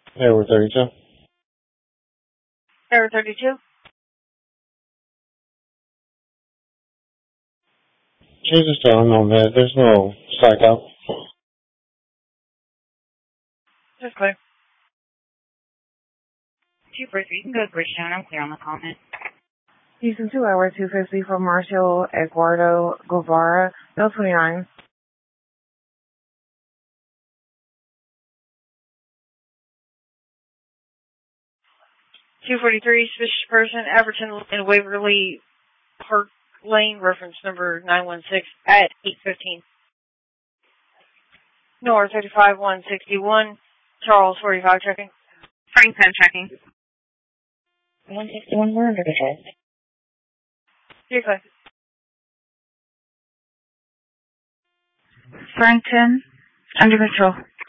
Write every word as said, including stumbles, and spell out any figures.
Hey, we're thirty-two. Error thirty-two. Jesus, I don't know, man. There's no psych out. Just clear. two four three, you can go to Bridgetown. I'm clear on the comment. Houston two hour two fifty for Marshall Eduardo Guevara, L twenty-nine. two forty-three, suspicious person, Everton and Waverly Park Lane, reference number nine one six at eight fifteen. North thirty-five one sixty-one, Charles forty-five checking. Franklin checking. one sixty-one, we're under control. You're clear. Franklin, under control.